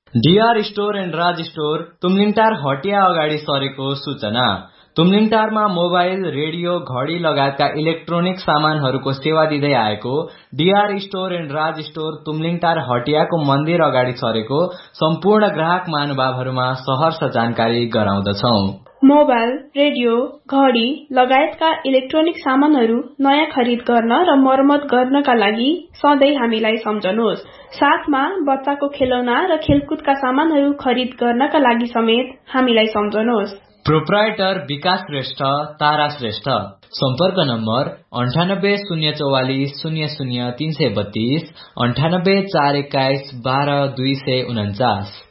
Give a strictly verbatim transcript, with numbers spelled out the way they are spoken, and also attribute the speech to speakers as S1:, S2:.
S1: DR store and Raj store Tumlingtar हटिया अगाडि सरेको सूचना। तुमलिङटारमा मोबाइल, रेडियो, घडी लगायतका इलेक्ट्रोनिक सामानहरूको सेवा दिँदै आएको DR store and Raj store Tumlingtar हटियाको मन्दिर अगाडि सरेको सम्पूर्ण ग्राहक महानुभावहरूमा सहर्ष जानकारी गराउँदछौ।
S2: मोबाइल, रेडियो, घडी लगायतका इलेक्ट्रोनिक सामानहरू नयाँ खरिद गर्न र मर्मत गर्नका लागि सधैँ हामीलाई सम्झनुहोस्। साथमा बच्चाको खेलौना र खेलकुदका सामानहरू खरिद गर्नका लागि समेत हामीलाई सम्झनुहोस्।
S1: प्रोप्राइटर विकास श्रेष्ठ, तारा श्रेष्ठ। सम्पर्क नम्बर अन्ठानब्बे शून्य चौवालिस शून्य शून्य तीन सय बत्तीस, अन्ठानब्बे चार एक्काइस बाह्र दुई सय उन्चास।